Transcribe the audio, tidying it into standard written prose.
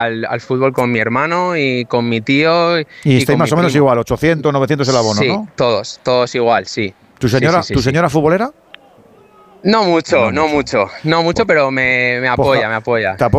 al fútbol con mi hermano y con mi tío. Y estáis más o menos igual, 800, 900 el abono, sí, ¿no? Todos igual, sí. ¿Tu señora, sí. señora futbolera? No mucho, pero me apoya, me apoya. Te apoya.